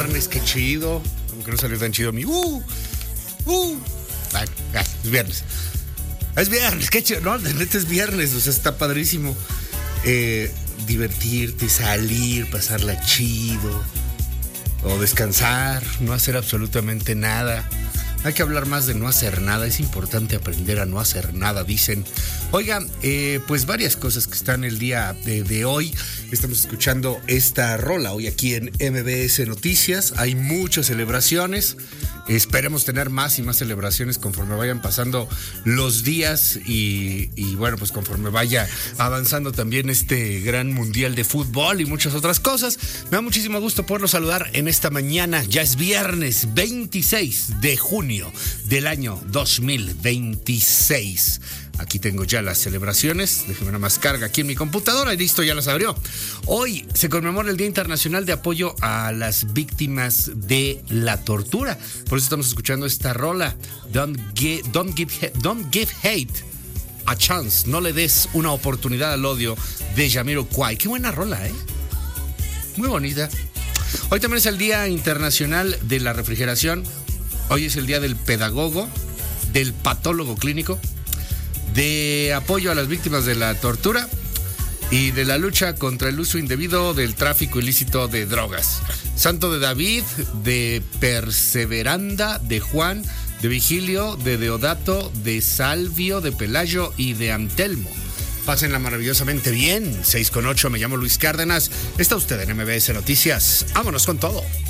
viernes, qué chido. Aunque no salió tan chido mi es viernes. Es viernes, qué chido. No, de neta es viernes, o sea, está padrísimo. Divertirte, salir, pasarla chido. O descansar, no hacer absolutamente nada. Hay que hablar más de no hacer nada. Es importante aprender a no hacer nada, dicen. Oigan, pues varias cosas que están el día de hoy. Estamos escuchando esta rola hoy aquí en MBS Noticias. Hay muchas celebraciones. Esperemos tener más y más celebraciones conforme vayan pasando los días y bueno, pues conforme vaya avanzando también este gran mundial de fútbol y muchas otras cosas. Me da muchísimo gusto poderlos saludar en esta mañana. Ya es viernes 26 de junio del año 2026. Aquí tengo ya las celebraciones. Déjeme nada más carga aquí en mi computadora y listo, ya las abrió. Hoy se conmemora el Día Internacional de Apoyo a las Víctimas de la Tortura. Por eso estamos escuchando esta rola. Don't give hate a chance. No le des una oportunidad al odio, de Jamiroquai. Qué buena rola, ¿eh? Muy bonita. Hoy también es el Día Internacional de la Refrigeración. Hoy es el Día del Pedagogo, del Patólogo Clínico, de apoyo a las víctimas de la tortura y de la lucha contra el uso indebido del tráfico ilícito de drogas. Santo de David, de Perseveranda, de Juan, de Vigilio, de Deodato, de Salvio, de Pelayo y de Antelmo. Pásenla maravillosamente bien. 6:08, me llamo Luis Cárdenas. Está usted en MBS Noticias. Vámonos con todo.